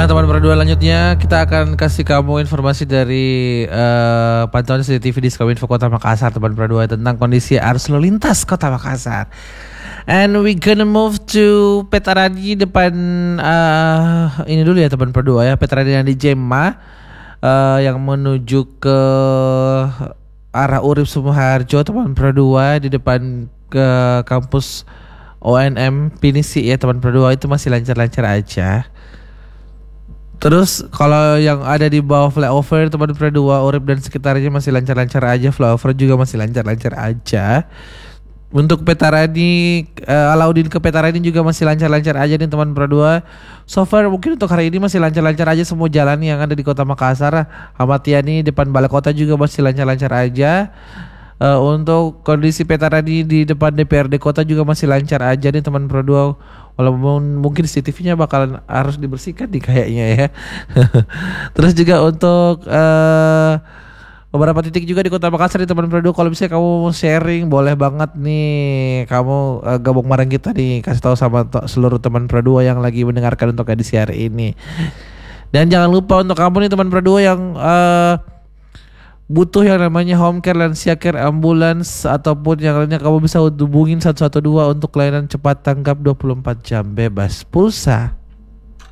Nah, teman berdua, lanjutnya kita akan kasih kamu informasi dari pantauan CCTV di Kominfo Kota Makassar, teman berdua, tentang kondisi arus lalu lintas Kota Makassar. And we gonna move to Petaradi depan ini dulu ya teman berdua ya, Petaradi yang di Jemma yang menuju ke arah Urip Sumoharjo, teman berdua, di depan ke kampus ONM Pinisi ya teman berdua, itu masih lancar-lancar aja. Terus kalau yang ada di bawah flyover teman berdua, Urip dan sekitarnya masih lancar-lancar aja, flyover juga masih lancar-lancar aja. Untuk Petaradi, Alauddin ke Petaradi juga masih lancar-lancar aja nih teman berdua. So far mungkin untuk hari ini masih lancar-lancar aja semua jalan yang ada di Kota Makassar. Ahmad Yani depan balai kota juga masih lancar-lancar aja. Untuk kondisi Petaradi di depan DPRD kota juga masih lancar aja nih teman berdua. Walaupun mungkin CCTV-nya bakalan harus dibersihkan nih kayaknya ya. Terus juga untuk beberapa titik juga di Kota Makassar nih teman berdua, kalau bisa kamu sharing boleh banget nih, kamu gabung bareng kita nih, kasih tahu sama seluruh teman berdua yang lagi mendengarkan untuk edisi hari ini. Dan jangan lupa untuk kamu nih teman berdua yang butuh yang namanya home care, lansia care, ambulans ataupun yang lainnya, kamu bisa hubungin 112 untuk layanan cepat tanggap 24 jam bebas pulsa.